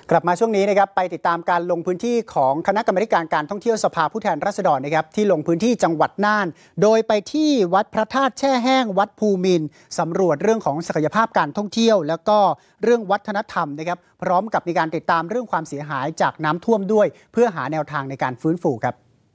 กลับมาช่วงนี้นะครับไปติดตามการลงพื้นที่ของคณะกรรมาการการท่องเที่ยวสภาผู้แทนราษฎรนะครับที่ลงพื้นที่จังหวัดน่านโดยไปที่วัดพระธาตุแช่แห้งวัดภูมินทร์สำรวจเรื่องของศักยภาพการท่องเที่ยวแล้วก็เรื่องวัฒนธรรมนะครับพร้อมกับมีการติดตามเรื่องความเสียหายจากน้ำท่วมด้วยเพื่อหาแนวทางในการฟื้นฟูครับ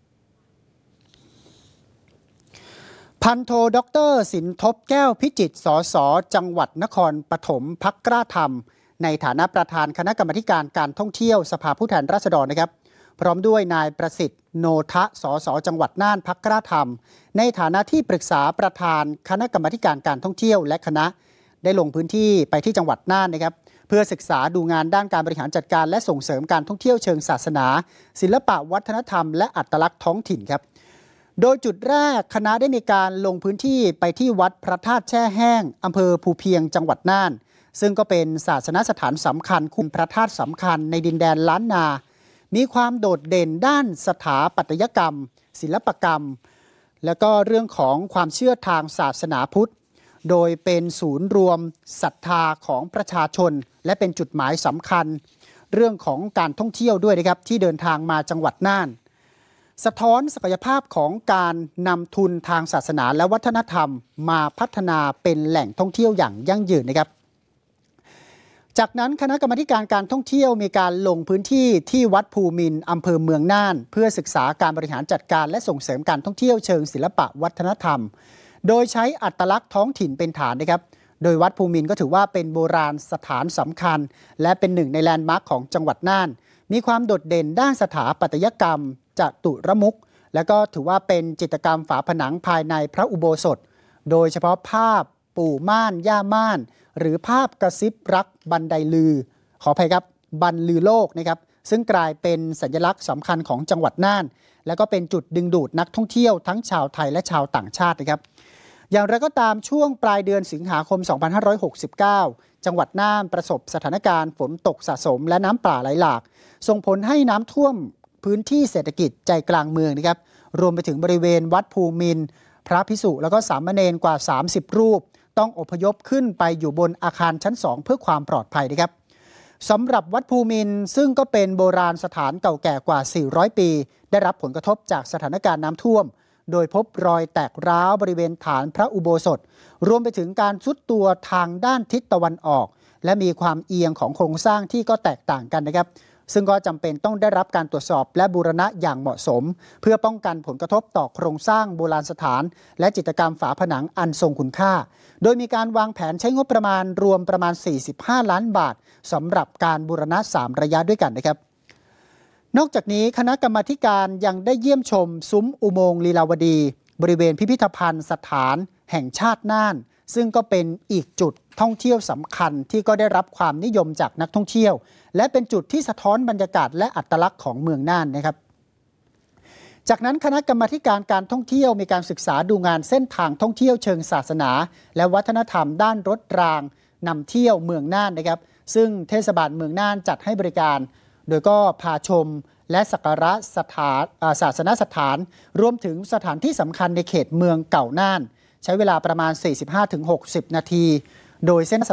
พันโทดร.สินทบแก้วพิจิตรสส.จังหวัดนครปฐมพรรคกล้าธรรมในฐานะประธานคณะกรรมาการการท่องเที่ยวสภาผู้แทนราษฎรนะครับพร้อมด้วยนายประสิทธิ์โนทะสส.จังหวัดน่านพรรคกล้าธรรมในฐานะที่ปรึกษาประธานคณะกรรมาการการท่องเที่ยวและคณะได้ลงพื้นที่ไปที่จังหวัดน่านนะครับเพื่อศึกษาดูงานด้านการบริหารจัดการและส่งเสริมการท่องเที่ยวเชิงศาสนาศิลปะวัฒนธรรมและอัตลักษณ์ท้องถิ่นครับโดยจุดแรกคณะได้มีการลงพื้นที่ไปที่วัดพระธาตุแช่แห้งอำเภอภูเพียงจังหวัดน่านซึ่งก็เป็นศาสนสถานสำคัญคุมพระธาตุสำคัญในดินแดนล้านนามีความโดดเด่นด้านสถาปัตยกรรมศิลปกรรมแล้วก็เรื่องของความเชื่อทางศาสนาพุทธโดยเป็นศูนย์รวมศรัทธาของประชาชนและเป็นจุดหมายสำคัญเรื่องของการท่องเที่ยวด้วยนะครับที่เดินทางมาจังหวัดน่านสะท้อนศักยภาพของการนำทุนทางศาสนาและวัฒนธรรมมาพัฒนาเป็นแหล่งท่องเที่ยวอย่างยั่งยืนนะครับจากนั้นคณะกรรมาการการท่องเที่ยวมีการลงพื้นที่ที่วัดภูมินทร์อำเภอเมืองน่านเพื่อศึกษาการบริหารจัดการและส่งเสริมการท่องเที่ยวเชิงศิลปะวัฒนธรรมโดยใช้อัตลักษณ์ท้องถิ่นเป็นฐานนะครับโดยวัดภูมินทร์ก็ถือว่าเป็นโบราณสถานสำคัญและเป็นหนึ่งในแลนด์มาร์คของจังหวัดน่านมีความโดดเด่นด้านสถาปัตยกรรมจตุรมุขและก็ถือว่าเป็นจิตรกรรมฝาผนังภายในพระอุโบสถโดยเฉพาะภาพปู่ม่านย่าม่านหรือภาพกระซิบรักบันไดลือขออภัยครับบันลือโลกนะครับซึ่งกลายเป็นสัญลักษณ์สำคัญของจังหวัดน่านและก็เป็นจุดดึงดูดนักท่องเที่ยวทั้งชาวไทยและชาวต่างชาตินะครับอย่างไรก็ตามช่วงปลายเดือนสิงหาคม 2569 จังหวัดน่านประสบสถานการณ์ฝนตกสะสมและน้ำป่าไหลหลากส่งผลให้น้ำท่วมพื้นที่เศรษฐกิจใจกลางเมืองนะครับรวมไปถึงบริเวณวัดภูมินทร์พระภิกษุแล้วก็สามเณรกว่า 30 รูปต้องอพยพขึ้นไปอยู่บนอาคารชั้น 2 เพื่อความปลอดภัยนะครับสำหรับวัดภูมินทร์ซึ่งก็เป็นโบราณสถานเก่าแก่กว่า 400 ปีได้รับผลกระทบจากสถานการณ์น้ำท่วมโดยพบรอยแตกร้าวบริเวณฐานพระอุโบสถรวมไปถึงการทรุดตัวทางด้านทิศตะวันออกและมีความเอียงของโครงสร้างที่ก็แตกต่างกันนะครับซึ่งก็จำเป็นต้องได้รับการตรวจสอบและบูรณะอย่างเหมาะสมเพื่อป้องกันผลกระทบต่อโครงสร้างโบราณสถานและจิตรกรรมฝาผนังอันทรงคุณค่าโดยมีการวางแผนใช้งบประมาณรวมประมาณ45 ล้านบาทสำหรับการบูรณะ3ระยะด้วยกันนะครับนอกจากนี้คณะกรรมาการยังได้เยี่ยมชมซุ้มอุโมงค์ลีลาวดีบริเวณพิพิธภัณฑ์สถานแห่งชาติน่านซึ่งก็เป็นอีกจุดท่องเที่ยวสำคัญที่ก็ได้รับความนิยมจากนักท่องเที่ยวและเป็นจุดที่สะท้อนบรรยากาศและอัตลักษณ์ของเมืองน่านนะครับจากนั้นคณะกรรมาการการท่องเที่ยวมีการศึกษาดูงานเส้นทางท่องเที่ยวเชิงศาสนาและวัฒนธรรมด้านรถรางนำเที่ยวเมืองน่านนะครับซึ่งเทศบาลเมืองน่านจัดให้บริการโดยก็พาชมและสักการะศาสนสถานรวมถึงสถานที่สำคัญในเขตเมืองเก่าน่านใช้เวลาประมาณ 45-60 นาทีโดยเส้นส